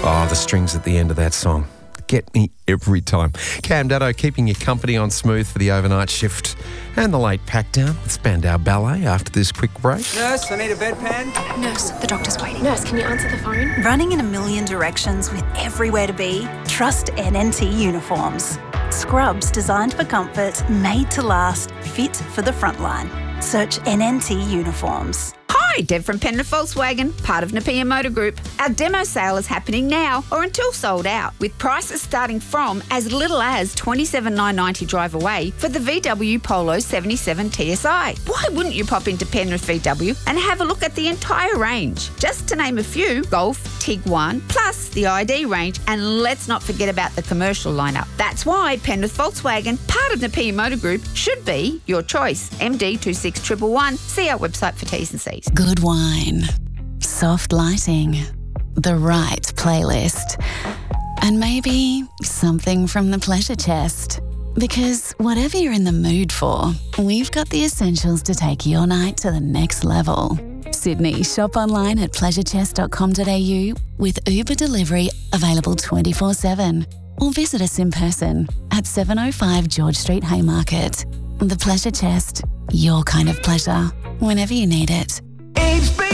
Oh, the strings at the end of that song get me every time. Cam Daddo keeping you company on Smooth for the overnight shift and the late pack down with Spandau Ballet after this quick break. Nurse, I need a bedpan. Nurse, the doctor's waiting. Nurse, can you answer the phone? Running in a million directions with everywhere to be? Trust NNT Uniforms. Scrubs designed for comfort, made to last, fit for the frontline. Search NNT Uniforms. Hi, Deb from Penrith Volkswagen, part of Napier Motor Group. Our demo sale is happening now or until sold out, with prices starting from as little as $27,990 drive away for the VW Polo 77 TSI. Why wouldn't you pop into Penrith VW and have a look at the entire range? Just to name a few, Golf, Tiguan, plus the ID range, and let's not forget about the commercial lineup. That's why Penrith Volkswagen, part of Napier Motor Group, should be your choice. MD 26111. See our website for T's and C's. Good wine, soft lighting, the right playlist, and maybe something from the pleasure chest. Because whatever you're in the mood for, we've got the essentials to take your night to the next level. Sydney, shop online at pleasurechest.com.au with Uber delivery available 24/7. Or visit us in person at 705 George Street, Haymarket. The Pleasure Chest, your kind of pleasure, whenever you need it. HB